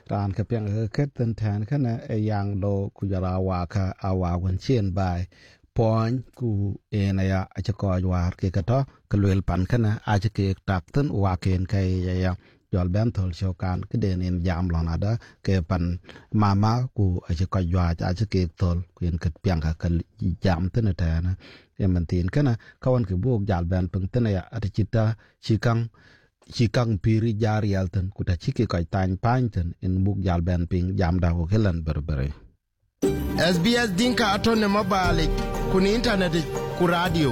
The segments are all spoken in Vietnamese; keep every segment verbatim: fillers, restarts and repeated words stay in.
ran ka piang ka ket ten tan kana e yang lo ku jara wa ka awa wen chen bai pon ku ena ya a cha ko war ke ka to ka lwel pan kana a cha ke tak ten wa ken kai ya ya jol ben thol show kan ke den en jam lon ada ke pan mama ku a cha ko wa a cha ke thol ku en ka piang ka ka jam ten ta na e man tin kana ka wan ke buok jal ben pung ten ya a chi ta chi kang chỉ cần piri jar yalten kuta chiki kai tan panten in buk jal ben ping jam da ko helan berbere S B S dinka atone mobile kuni internet ku radio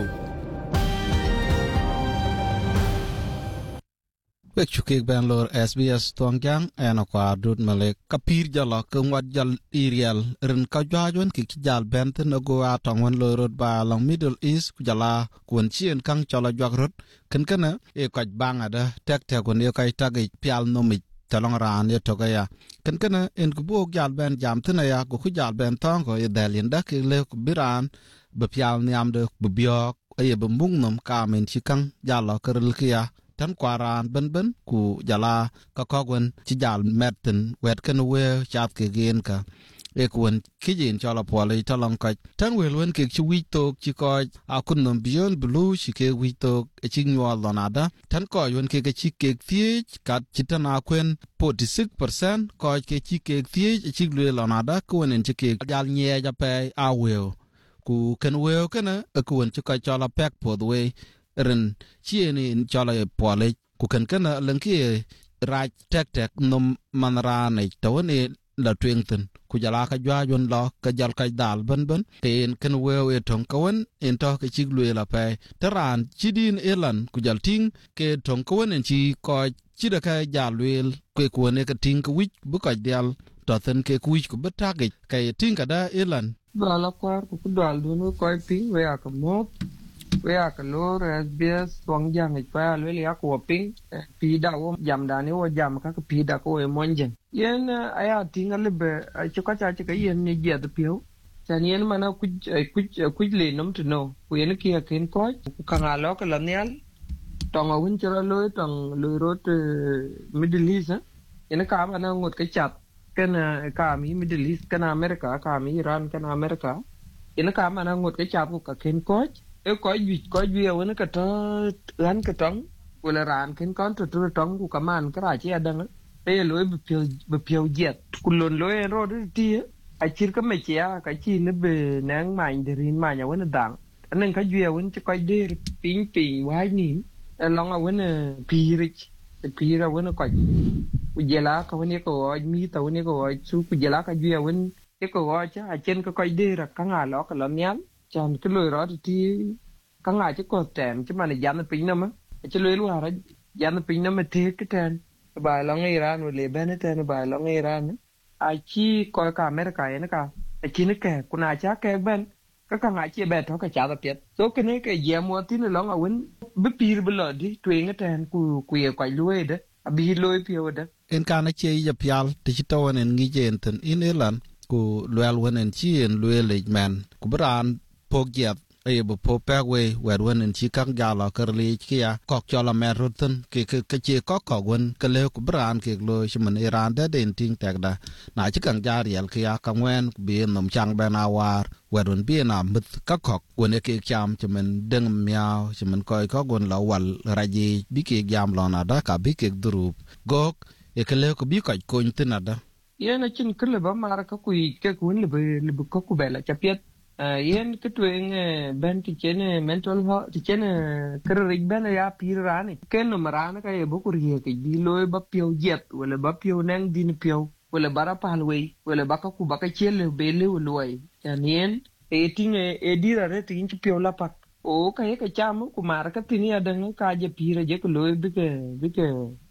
wek chukik ben lor S B S tuangyang ena kwa dut malek kapir jala kengwat jal irial ren ka jwajon ki jal benten ogo atong wan lorot ba long Middle East ku jala kun chien kang chala jwagrot ken kana e kwaj banga da tek tek kun e kai tagi pial no mi talong ran ye togaya ken kana en ku bok jal ben jam tena ya ku jal ben tong ko e dalin da ki le ku biran be pial niam de bu biok e be mung nom ka men chikang jala kerl kia tan kwaran ben ben ku jala ka kogwen ci jal metten wet ken we chat ke gen ka e kun kijin chala pole talong ka tan wel wen ke ci wi tok ci ko a kun nom bion blue ci ke wi tok e ci nyol donada tan ko yon ke ke ci ke tie ka ci tan a kwen forty-six percent ko ke ci ke tie ci le donada ko nen ci ke jal nye ja pe a we ku ken we ken e kun ci ka chala pek po the way ren chieni chala e pole ku kan kana lanki raj tek tek nom manra ne tawne la twingten ku jala ka jwajon la ka jal ka dal ban ban ten kan wewe ton kawen en to ka chiglu la pe taran chidin elan ku jal ting ke ton kawen en chi ko chida ka jalwel ke ku ne ka ting ku wich bu ka dial to ten ke ku wich ku betage ka ting ka da elan dala kwar ku dal du no ko ping we akamot we are kalor S B S tuang jang ipa le ya ko ping pi da wo jam da ni wo jam ka pi da ko e monjen yen aya tinga le be chu ka cha cha yen ni je da pio chan yen mana ku ku ku le nom to no ku yen ki ken ko ku ka nga lo ka la nyal tong a win chra lo tong lo rot Middle East yen ka mana ngot ka chat ken ka mi Middle East kana America ka mi Iran kana America yen ka mana ngot ka chat ku ka ken ko e ko ju ko ju won ka to ran ka tong wala ran ken kon to to tong ku kaman ka ra che dang e lo be pio be pio jet ku lon lo e ro ti a chir ka me che ka chi ne be nang man de rin ma nya won dang anen ka ju won che ko de ping ping wa ni e long a won pi rich e pi ra won ko ku jela ka won ko mi ta won ko su ku jela ka ju won e ko wa cha a chen ka ko de ra ka nga lo ka lo nyam chan cái lối đó thì các ngài chứ có tèm chứ mà này dán nó pin nó mà chứ lối luôn hả dán nó pin nó mà thế cái tên bài long Iran rồi lấy bên tên bài long Iran ai chi coi cả America này cả ai chi nó kẹt con ai chắc kẹt bên các các ngài chia bè thôi cái chả tập tiết số cái này cái gì mua tí nó long ở bên biết pi bên lợn đi truyền cái tên cu quỳ quậy lối đó bị lối piao đó en kana che ya pial ti to nen ngi jenten in elan ku lwel wonen chi en lwel man ku bran pogyat ay bo po pagwe wer en chi kang jala kerli kia kok chola meruten ke ke che kok kok won ke le ku bran ke lo shman Iran da den ting tak da na chi kang jar yel kia kangwen bi nom chang bana war werun bi na mit ka kok won ke cham chman deng miao chman koy ko gon la wal raji bi ke jam lona da ka bi ke drup gok e ke le ku bi ka ko intinada yen chin kle ba mar ka ku ke ku le le ko ku bela chapiet yen ke tuen ben ti chen mental health ti chen krik ben ya pir ran ken no marana ka e boku rie ke di loy ba pio jet wala ba pio nang din pio wala bara palwe wala ba ka ku ba ka chele be le loy yan yen e ting e dira re tin ti pio la pak o ka e ka cham ku mar ka tin ya dang ka je pir je ko loy bi ke bi ke